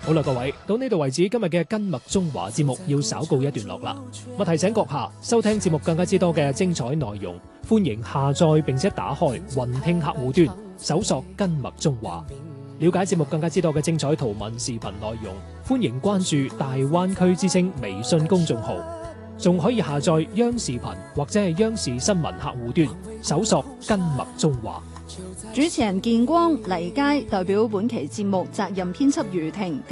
好啦，各位，到呢度為止，今日嘅跟麥中華節目要稍告一段落啦。我提醒閣下，收聽節目更加之多嘅精彩內容，歡迎下載並且打開雲聽客戶端，搜索跟麥中華。了解節目更加之多嘅精彩圖文視頻內容，歡迎關注大灣區之聲微信公眾號，仲可以下載央視頻或者係央視新聞客戶端，搜索跟麥中華。 主持人建光、黎佳代表本期節目責任編輯余婷。